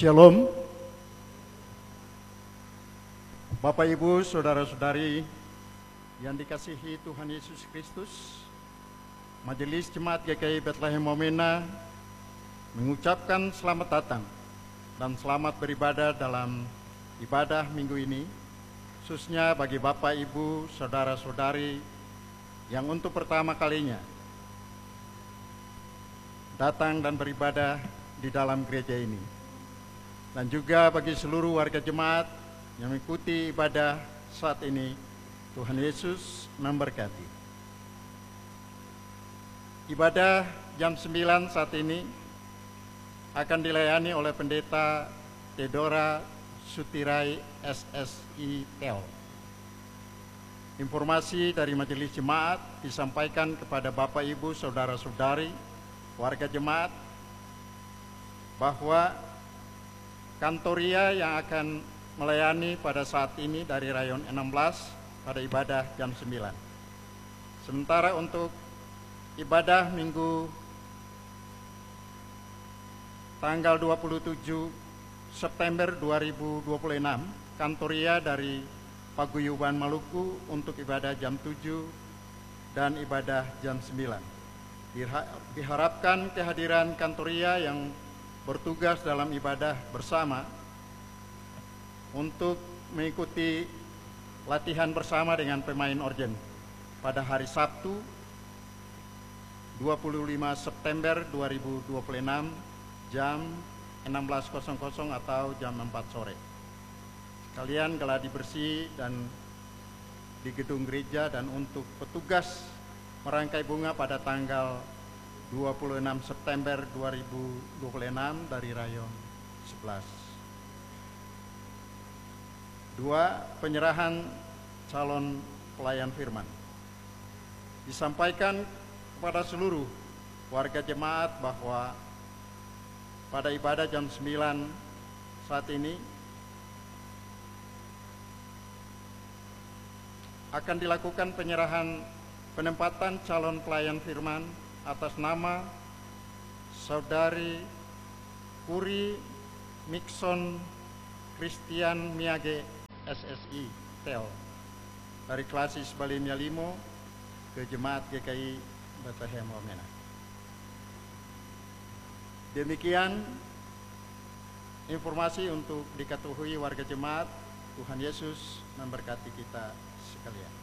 Shalom, Bapak Ibu, Saudara-saudari yang dikasihi Tuhan Yesus Kristus. Majelis Jemaat GKI Bethlehem Wamena mengucapkan selamat datang dan selamat beribadah dalam ibadah minggu ini, khususnya bagi Bapak, Ibu, Saudara-saudari yang untuk pertama kalinya datang dan beribadah di dalam gereja ini, dan juga bagi seluruh warga jemaat yang mengikuti ibadah saat ini. Tuhan Yesus memberkati. Ibadah jam 9 saat ini akan dilayani oleh Pendeta Theodora Sutirai SSI TEL. Informasi dari majelis jemaat disampaikan kepada Bapak, Ibu, Saudara-saudari, warga jemaat, bahwa kantoria yang akan melayani pada saat ini dari rayon 16 pada ibadah jam 9. Sementara untuk ibadah minggu tanggal 27 September 2026, kantoria dari Paguyuban Maluku untuk ibadah jam 7 dan ibadah jam 9. Diharapkan kehadiran kantoria yang bertugas dalam ibadah bersama untuk mengikuti latihan bersama dengan pemain organ pada hari Sabtu 25 September 2026 jam 16.00 atau jam 4 sore. Sekalian geladi bersih dan di gedung gereja, dan untuk petugas merangkai bunga pada tanggal 26 September 2026 dari rayon 11. 2. Penyerahan calon pelayan firman. Disampaikan kepada seluruh warga jemaat bahwa pada ibadah jam 9 saat ini akan dilakukan penyerahan penempatan calon pelayan firman atas nama Saudari Puri Mikson Christian Miage SSI TEL dari klasis Balimia Limo ke Jemaat GKI Bethlehem Wamena. Demikian informasi untuk diketahui warga jemaat. Tuhan Yesus memberkati kita sekalian.